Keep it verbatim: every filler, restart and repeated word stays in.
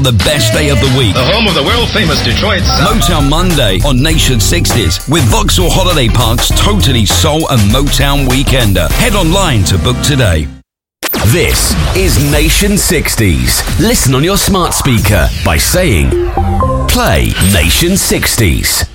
The best day of the week. The home of the world-famous Detroit sound. Motown Monday on Nation sixties with Vauxhall Holiday Park's totally soul and Motown Weekender. Head online to book today. This is Nation sixties. Listen on your smart speaker by saying, play Nation sixties.